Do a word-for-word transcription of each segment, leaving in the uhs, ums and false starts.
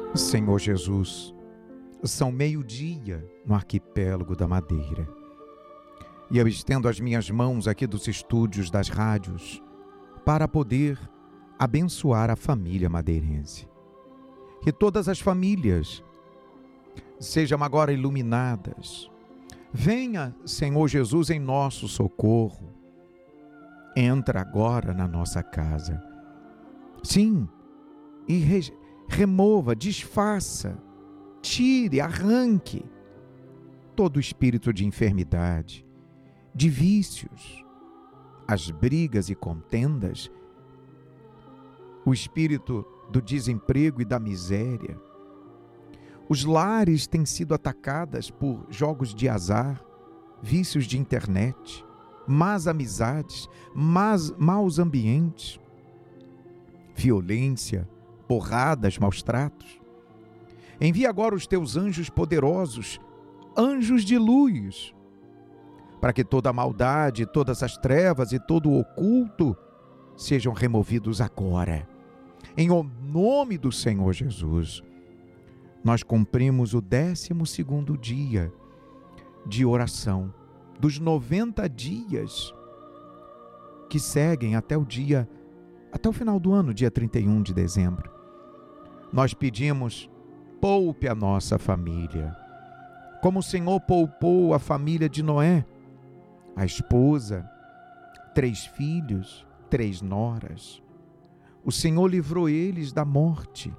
Senhor Jesus, são meio-dia no arquipélago da Madeira. E eu estendo as minhas mãos aqui dos estúdios das rádios para poder abençoar a família madeirense. Que todas as famílias sejam agora iluminadas. Venha, Senhor Jesus, em nosso socorro. Entra agora na nossa casa. Sim, e re, remova, desfaça, tire, arranque todo espírito de enfermidade, de vícios, as brigas e contendas, o espírito do desemprego e da miséria. Os lares têm sido atacados por jogos de azar, vícios de internet, más amizades, más, maus ambientes, violência, porradas, maus tratos. Envia agora os teus anjos poderosos, anjos de luz, para que toda a maldade, todas as trevas e todo o oculto sejam removidos agora. Em nome do Senhor Jesus, nós cumprimos o décimo segundo dia de oração, dos noventa dias que seguem até o dia, até o final do ano, dia trinta e um de dezembro. Nós pedimos, poupe a nossa família, como o Senhor poupou a família de Noé, a esposa, três filhos, três noras. O Senhor livrou eles da morte.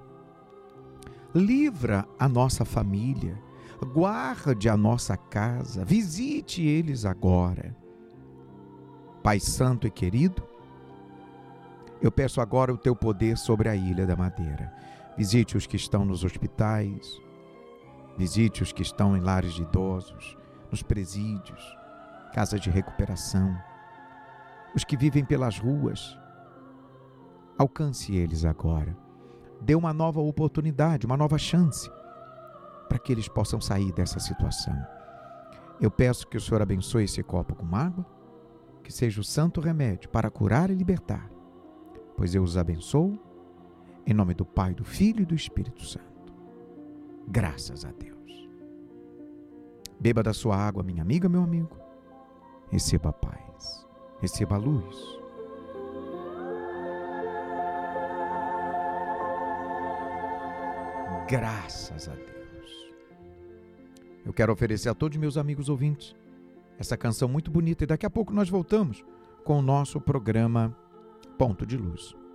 Livra a nossa família, guarde a nossa casa, visite eles agora. Pai Santo e querido, eu peço agora o teu poder sobre a Ilha da Madeira. Visite os que estão nos hospitais, visite os que estão em lares de idosos, nos presídios, casas de recuperação, os que vivem pelas ruas. Alcance eles agora. Dê uma nova oportunidade, uma nova chance, para que eles possam sair dessa situação. Eu peço que o Senhor abençoe esse copo com água, que seja o santo remédio para curar e libertar, pois eu os abençoo, em nome do Pai, do Filho e do Espírito Santo. Graças a Deus. Beba da sua água, minha amiga, meu amigo. Receba a paz, receba a luz. Graças a Deus. Eu quero oferecer a todos meus amigos ouvintes essa canção muito bonita e daqui a pouco nós voltamos com o nosso programa Ponto de Luz.